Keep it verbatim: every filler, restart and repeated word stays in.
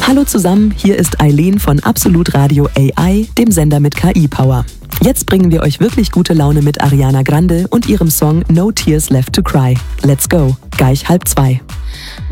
Hallo zusammen, hier ist Eileen von Absolut Radio A I, dem Sender mit K I-Power. Jetzt bringen wir euch wirklich gute Laune mit Ariana Grande und ihrem Song No Tears Left to Cry. Let's go, gleich halb zwei.